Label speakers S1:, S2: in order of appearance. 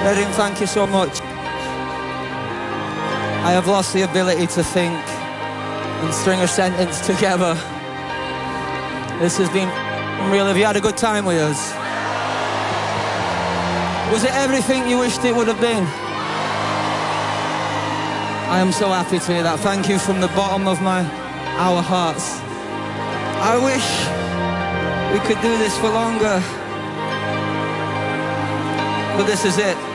S1: Erin, thank you so much. I have lost the ability to think and string a sentence together. This has been real. Have you had a good time with us? Was it everything you wished it would have been? I am so happy to hear that. Thank you from the bottom of our hearts. I wish we could do this for longer, but this is it.